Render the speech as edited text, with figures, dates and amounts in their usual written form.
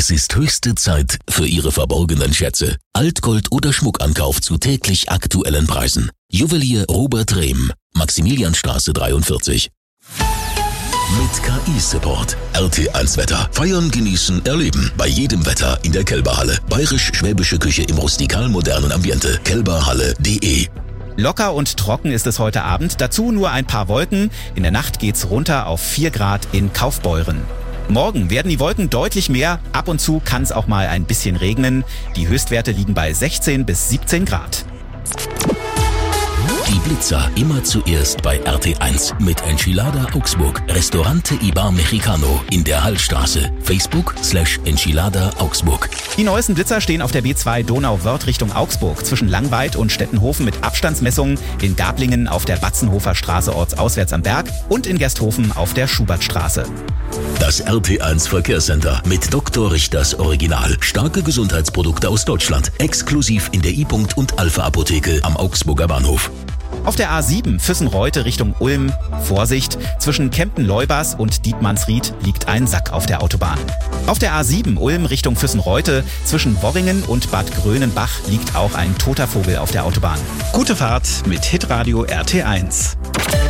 Es ist höchste Zeit für Ihre verborgenen Schätze. Altgold oder Schmuckankauf zu täglich aktuellen Preisen. Juwelier Robert Rehm, Maximilianstraße 43. Mit KI-Support. RT1 Wetter. Feiern, genießen, erleben. Bei jedem Wetter in der Kelberhalle. Bayerisch-schwäbische Küche im rustikal-modernen Ambiente. kelberhalle.de. Locker und trocken ist es heute Abend. Dazu nur ein paar Wolken. In der Nacht geht's runter auf 4 Grad in Kaufbeuren. Morgen werden die Wolken deutlich mehr. Ab und zu kann es auch mal ein bisschen regnen. Die Höchstwerte liegen bei 16 bis 17 Grad. Die Blitzer immer zuerst bei RT1 mit Enchilada Augsburg. Restaurante Ibar Mexicano in der Hallstraße. Facebook/Enchilada Augsburg. Die neuesten Blitzer stehen auf der B2 Donau-Wörth Richtung Augsburg zwischen Langweid und Stettenhofen mit Abstandsmessungen, in Gablingen auf der Batzenhofer Straße ortsauswärts am Berg und in Gersthofen auf der Schubertstraße. Das RT1 Verkehrscenter mit Dr. Richters Original. Starke Gesundheitsprodukte aus Deutschland. Exklusiv in der I-Punkt und Alpha Apotheke am Augsburger Bahnhof. Auf der A7 Füssen-Reute Richtung Ulm. Vorsicht, zwischen Kempten-Leubers und Dietmannsried liegt ein Sack auf der Autobahn. Auf der A7 Ulm Richtung Füssen-Reute zwischen Worringen und Bad Grönenbach liegt auch ein toter Vogel auf der Autobahn. Gute Fahrt mit Hitradio RT1.